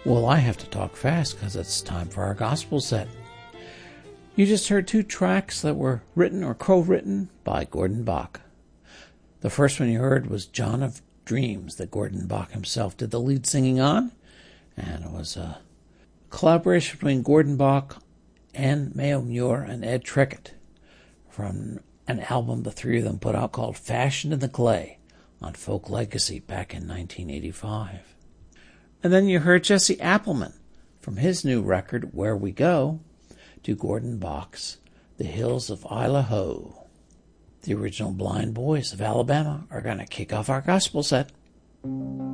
Well, I have to talk fast because it's time for our gospel set. You just heard 2 tracks that were written or co-written by Gordon Bach. The first one you heard was John of Dreams that Gordon Bach himself did the lead singing on, and it was a collaboration between Gordon Bach and Mayo Muir and Ed Trickett from an album the 3 of them put out called Fashioned in the Clay on Folk Legacy back in 1985. And then you heard Jesse Appleman from his new record, Where We Go, to Gordon Bach's The Hills of Isla Ho. The original Blind Boys of Alabama are going to kick off our gospel set.